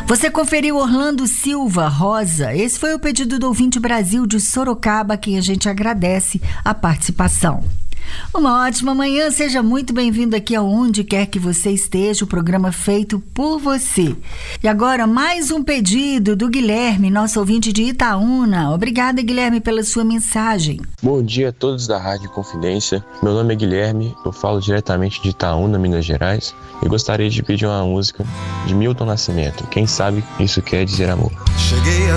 Você conferiu Orlando Silva, Rosa. Esse foi o pedido do ouvinte Brasil de Sorocaba, a quem a gente agradece a participação. Uma ótima manhã, seja muito bem-vindo aqui aonde quer que você esteja, o programa feito por você. E agora mais um pedido do Guilherme, nosso ouvinte de Itaúna. Obrigada, Guilherme, pela sua mensagem. Bom dia a todos da Rádio Confidência. Meu nome é Guilherme, eu falo diretamente de Itaúna, Minas Gerais, e gostaria de pedir uma música de Milton Nascimento. Quem sabe isso quer dizer amor. Cheguei a